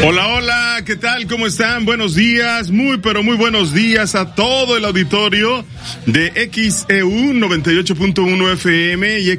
Hola, hola, ¿qué tal? ¿Cómo están? Buenos días, muy pero muy buenos días a todo el auditorio de XEU 98.1 FM y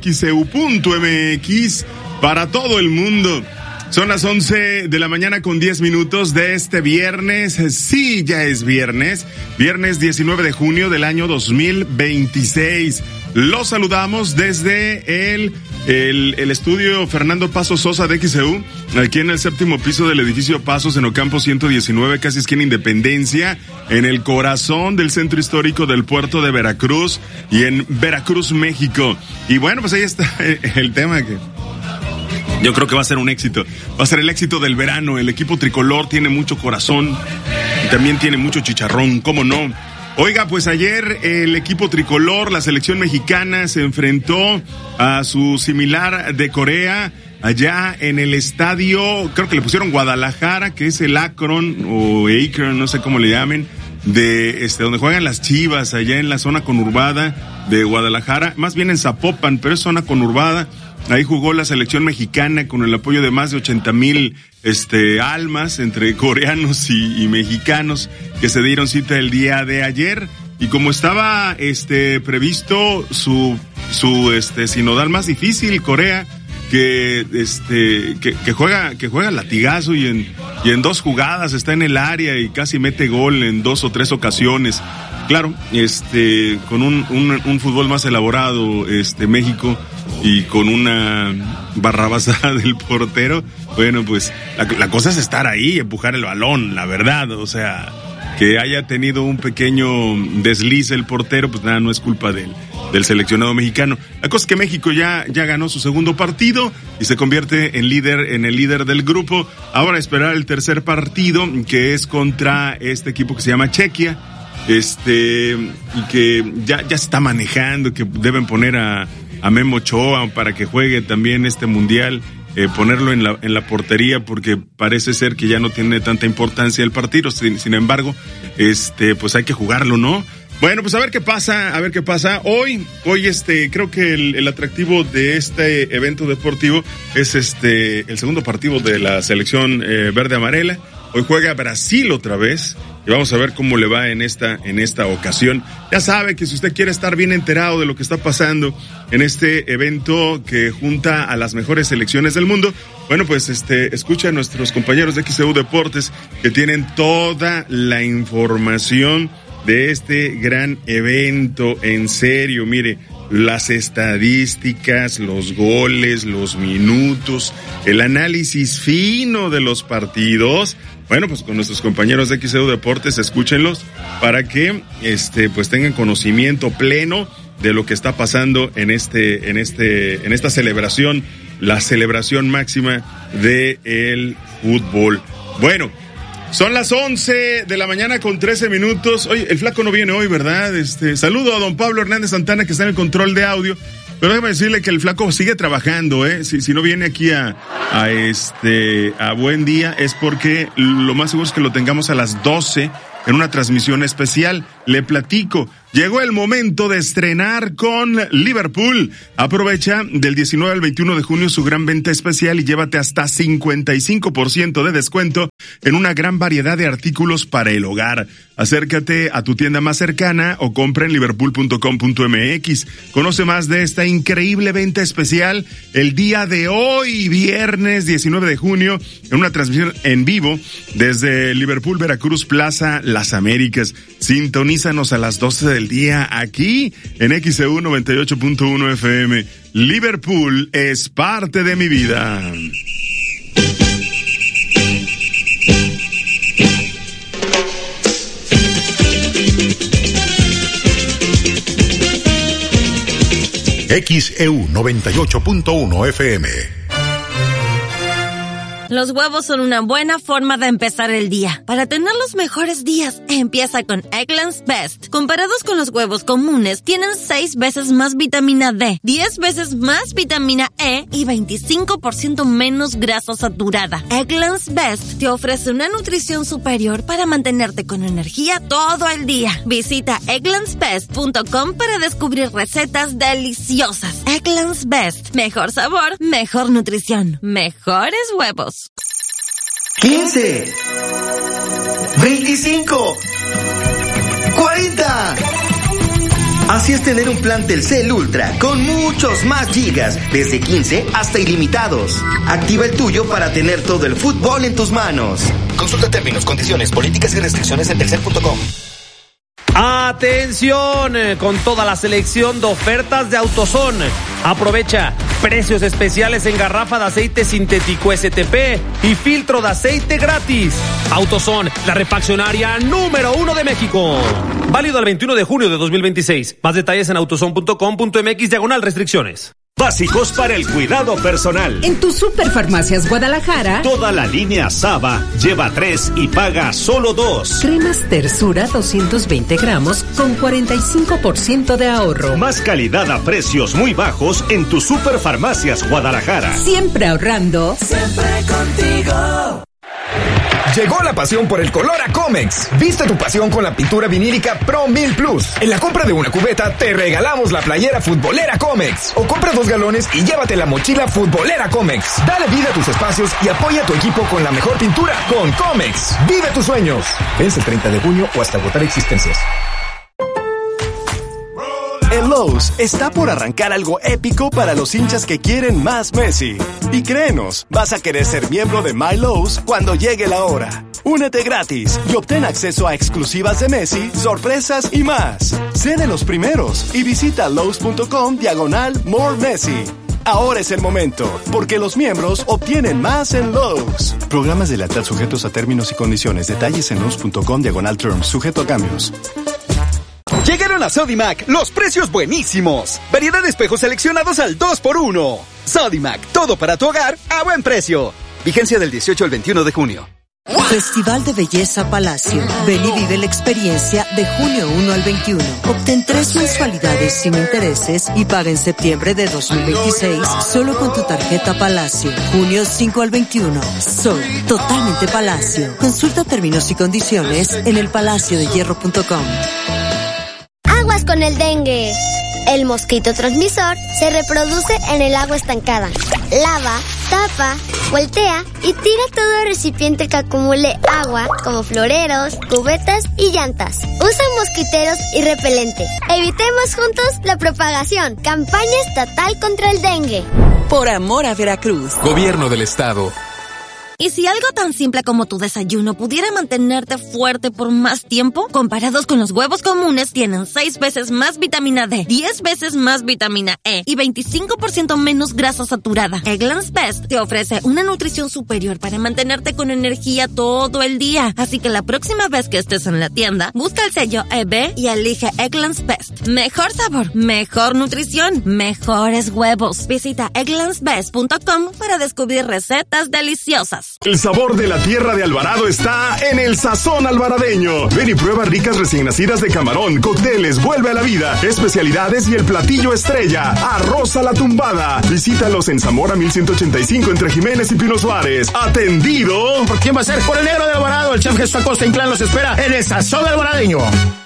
XEU.mx para todo el mundo. Son las 11 de la mañana con 10 minutos de este viernes. Sí, ya es viernes 19 de junio del año 2026. Los saludamos desde el estudio Fernando Paso Sosa de XEU, aquí en el séptimo piso del edificio Pasos en Ocampo 119, casi esquina Independencia, en el corazón del centro histórico del puerto de Veracruz y en Veracruz, México. Y bueno, pues ahí está el tema que yo creo que va a ser un éxito. Va a ser el éxito del verano. El equipo tricolor tiene mucho corazón y también tiene mucho chicharrón, ¿cómo no? Oiga, pues ayer el equipo tricolor, la selección mexicana, se enfrentó a su similar de Corea, allá en el estadio, creo que le pusieron Guadalajara, que es el Akron, o Akron, no sé cómo le llamen, de donde juegan las Chivas, allá en la zona conurbada de Guadalajara, más bien en Zapopan, pero es zona conurbada. Ahí jugó la selección mexicana con el apoyo de más de 80,000 almas entre coreanos y mexicanos que se dieron cita el día de ayer. Y como estaba previsto su sinodal más difícil, Corea, que juega latigazo y en dos jugadas está en el área y casi mete gol en 2 o 3 ocasiones. Claro, con un fútbol más elaborado, México, y con una barrabasada del portero, bueno, pues la cosa es estar ahí, empujar el balón, la verdad, o sea, que haya tenido un pequeño desliz el portero, pues nada, no es culpa del seleccionado mexicano. La cosa es que México ya ganó su segundo partido y se convierte en el líder del grupo. Ahora esperar el tercer partido, que es contra este equipo que se llama Chequia, y que ya se está manejando, que deben poner a Memo Ochoa para que juegue también este mundial, ponerlo en la portería, porque parece ser que ya no tiene tanta importancia el partido. Sin embargo, pues hay que jugarlo, ¿no? Bueno, pues a ver qué pasa. Hoy creo que el atractivo de este evento deportivo es el segundo partido de la selección verde amarela. Hoy juega Brasil otra vez y vamos a ver cómo le va en esta ocasión. Ya sabe que si usted quiere estar bien enterado de lo que está pasando en este evento que junta a las mejores selecciones del mundo, bueno, pues escucha a nuestros compañeros de XEU Deportes que tienen toda la información de este gran evento. En serio, mire, las estadísticas, los goles, los minutos, el análisis fino de los partidos. Bueno, pues con nuestros compañeros de XEU Deportes, escúchenlos para que pues tengan conocimiento pleno de lo que está pasando en esta celebración, la celebración máxima del fútbol. Bueno, son las 11 de la mañana con 13 minutos. Oye, el flaco no viene hoy, ¿verdad? Saludo a don Pablo Hernández Santana, que está en el control de audio. Pero déjame decirle que el flaco sigue trabajando, Si no viene aquí a Buen Día, es porque lo más seguro es que lo tengamos a las 12 en una transmisión especial. Le platico, llegó el momento de estrenar con Liverpool. Aprovecha del 19 al 21 de junio su gran venta especial y llévate hasta 55% de descuento en una gran variedad de artículos para el hogar. Acércate a tu tienda más cercana o compra en liverpool.com.mx. Conoce más de esta increíble venta especial el día de hoy, viernes 19 de junio, en una transmisión en vivo desde Liverpool, Veracruz, Plaza Las Américas. Sintonízanos a las 12 del día aquí en XEU 98.1 FM. Liverpool es parte de mi vida. XEU 98.1 FM. Los huevos son una buena forma de empezar el día. Para tener los mejores días, empieza con Eggland's Best. Comparados con los huevos comunes, tienen 6 veces más vitamina D, 10 veces más vitamina E y 25% menos grasa saturada. Eggland's Best te ofrece una nutrición superior para mantenerte con energía todo el día. Visita egglandsbest.com para descubrir recetas deliciosas. Eggland's Best. Mejor sabor, mejor nutrición, mejores huevos. 15, 25, 40. Así es tener un plan Telcel Ultra con muchos más gigas, desde 15 hasta ilimitados. Activa el tuyo para tener todo el fútbol en tus manos. Consulta términos, condiciones, políticas y restricciones en telcel.com. Atención, con toda la selección de ofertas de AutoZone. Aprovecha precios especiales en garrafa de aceite sintético STP y filtro de aceite gratis. AutoZone, la refaccionaria número 1 de México. Válido al 21 de junio de 2026. Más detalles en autozone.com.mx/restricciones. Básicos para el cuidado personal. En tu Superfarmacias Guadalajara, toda la línea Saba lleva 3 y paga solo 2. Cremas Tersura 220 gramos con 45% de ahorro. Más calidad a precios muy bajos en tu Superfarmacias Guadalajara. Siempre ahorrando. Siempre contigo. Llegó la pasión por el color a Comex. Viste tu pasión con la pintura vinílica Pro 1000 Plus. En la compra de una cubeta te regalamos la playera futbolera Comex. O compra 2 galones y llévate la mochila futbolera Comex. Dale vida a tus espacios y apoya a tu equipo con la mejor pintura con Comex. Vive tus sueños. Vence el 30 de junio o hasta agotar existencias. En Lowe's está por arrancar algo épico para los hinchas que quieren más Messi. Y créenos, vas a querer ser miembro de My Lowe's cuando llegue la hora. Únete gratis y obtén acceso a exclusivas de Messi, sorpresas y más. Sé de los primeros y visita lowes.com/More Messi. Ahora es el momento, porque los miembros obtienen más en Lowe's. Programas de lealtad sujetos a términos y condiciones. Detalles en lowes.com/terms, sujeto a cambios. Llegaron a Sodimac los precios buenísimos. Variedad de espejos seleccionados al 2x1. Sodimac, todo para tu hogar a buen precio. Vigencia del 18 al 21 de junio. Festival de Belleza Palacio. Ven y vive la experiencia de junio 1 al 21. Obtén 3 mensualidades sin intereses y paga en septiembre de 2026 solo con tu tarjeta Palacio. Junio 5 al 21. Sol, totalmente Palacio. Consulta términos y condiciones en elpalaciodehierro.com. Aguas con el dengue. El mosquito transmisor se reproduce en el agua estancada. Lava, tapa, voltea y tira todo recipiente que acumule agua, como floreros, cubetas y llantas. Usa mosquiteros y repelente. Evitemos juntos la propagación. Campaña estatal contra el dengue. Por amor a Veracruz. Gobierno del Estado. ¿Y si algo tan simple como tu desayuno pudiera mantenerte fuerte por más tiempo? Comparados con los huevos comunes, tienen 6 veces más vitamina D, 10 veces más vitamina E y 25% menos grasa saturada. Eggland's Best te ofrece una nutrición superior para mantenerte con energía todo el día. Así que la próxima vez que estés en la tienda, busca el sello EB y elige Eggland's Best. Mejor sabor, mejor nutrición, mejores huevos. Visita egglandsbest.com para descubrir recetas deliciosas. El sabor de la tierra de Alvarado está en el sazón alvaradeño. Ven y prueba ricas recién nacidas de camarón, cócteles, vuelve a la vida, especialidades y el platillo estrella, arroz a la tumbada. Visítalos en Zamora 1185 entre Jiménez y Pino Suárez. Atendido. ¿Por quién va a ser? Por el negro de Alvarado. El chef Jesús Acosta Inclán los espera en el sazón alvaradeño.